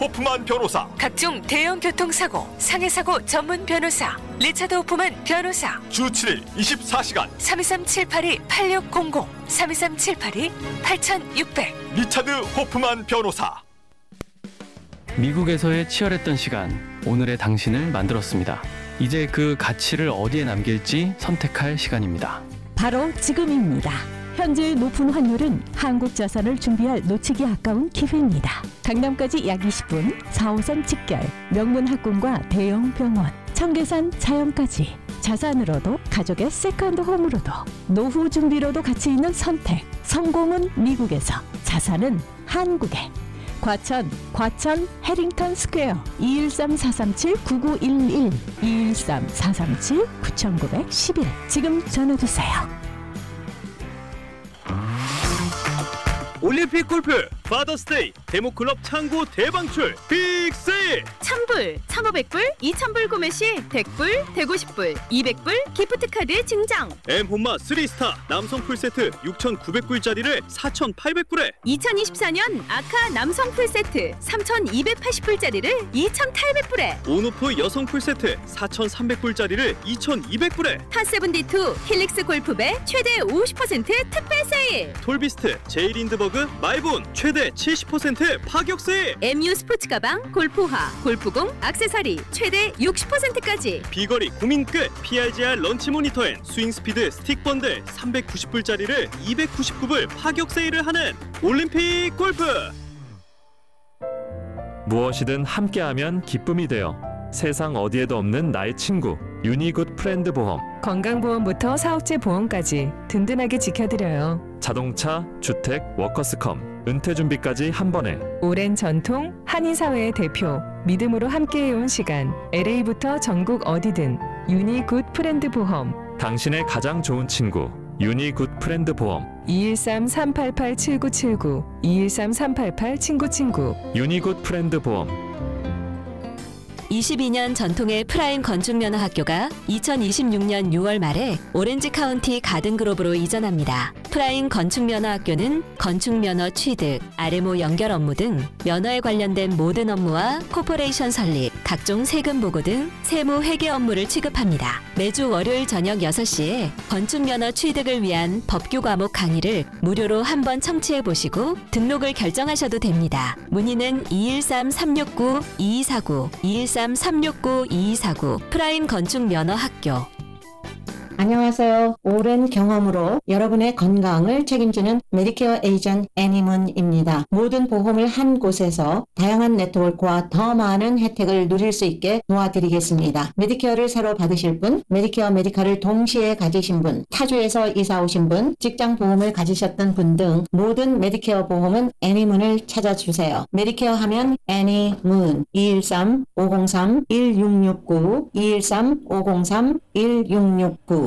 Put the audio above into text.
호프만 변호사, 각종 대형 교통사고, 상해사고 전문 변호사 리차드 호프만 변호사. 주 7일 24시간 323-782-8600 323-782-8600 리차드 호프만 변호사. 미국에서의 치열했던 시간, 오늘의 당신을 만들었습니다. 이제 그 가치를 어디에 남길지 선택할 시간입니다. 바로 지금입니다. 현재 높은 환율은 한국 자산을 준비할 놓치기 아까운 기회입니다. 강남까지 약 20분, 4호선 직결, 명문 학군과 대형 병원, 청계산 자연까지. 자산으로도 가족의 세컨드 홈으로도 노후 준비로도 가치 있는 선택. 성공은 미국에서, 자산은 한국에. 과천 해링턴 스퀘어 213-437-9911 213-437-9911 지금 전화주세요. 올림픽 골프 파더스데이 데모클럽 창고 대방출 빅세일. 1000불, 1500불, 2000불 구매 시 100불, 150불, 200불 기프트카드 증정. M혼마 3스타 남성 풀세트 6,900불짜리를 4,800불에, 2024년 아카 남성 풀세트 3280불짜리를 2800불에, 온오프 여성 풀세트 4,300불짜리를 2,200불에, 파7D2 힐릭스 골프배 최대 50% 특별 세일. 톨비스트 제이린드버그 마이본 최대 70% 파격 세일. MU 스포츠 가방, 골프화, 골프공, 액세서리 최대 60%까지. 비거리 고민 끝 PRGR 런치 모니터 앤 스윙 스피드 스틱 번들 397불짜리를 299불 파격 세일을 하는 올림픽 골프. 무엇이든 함께하면 기쁨이 되어 세상 어디에도 없는 나의 친구 유니굿 프렌드 보험. 건강보험부터 사업체 보험까지 든든하게 지켜드려요. 자동차, 주택, 워커스컴, 은퇴준비까지 한 번에. 오랜 전통, 한인사회의 대표, 믿음으로 함께해온 시간. LA부터 전국 어디든 유니굿 프렌드 보험. 당신의 가장 좋은 친구 유니굿 프렌드 보험. 213-388-7979 213-388-친구친구 유니굿 프렌드 보험. 22년 전통의 프라임 건축면허 학교가 2026년 6월 말에 오렌지 카운티 가든그로브로 이전합니다. 프라임 건축면허 학교는 건축면허 취득, RMO 연결 업무 등 면허에 관련된 모든 업무와 코퍼레이션 설립, 각종 세금 보고 등 세무 회계 업무를 취급합니다. 매주 월요일 저녁 6시에 건축면허 취득을 위한 법규 과목 강의를 무료로 한번 청취해보시고 등록을 결정하셔도 됩니다. 문의는 213-369-2249 213-369-2249 프라임 건축면허학교. 안녕하세요. 오랜 경험으로 여러분의 건강을 책임지는 메디케어 에이전트 애니문입니다. 모든 보험을 한 곳에서 다양한 네트워크와 더 많은 혜택을 누릴 수 있게 도와드리겠습니다. 메디케어를 새로 받으실 분, 메디케어 메디칼을 동시에 가지신 분, 타주에서 이사 오신 분, 직장 보험을 가지셨던 분 등 모든 메디케어 보험은 애니문을 찾아주세요. 메디케어 하면 애니문 213-503-1669 213-503-1669